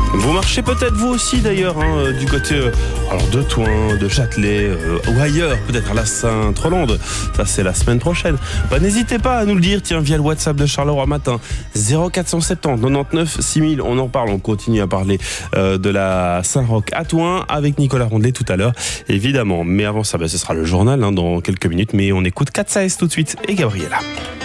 Vous marchez peut-être vous aussi d'ailleurs du côté alors de Thouin, de Châtelet ou ailleurs, peut-être à la Sainte-Rolande. Ça c'est la semaine prochaine. N'hésitez pas à nous le dire, tiens, via le WhatsApp de Charleroi Matin 0470 99 6000. On en parle, on continue à parler de la Saint-Roch à Thouin avec Nicolas Rondelet tout à l'heure, évidemment. Mais avant ça, ce sera le journal dans quelques minutes. Mais on écoute Katsaes tout de suite et Gabriella.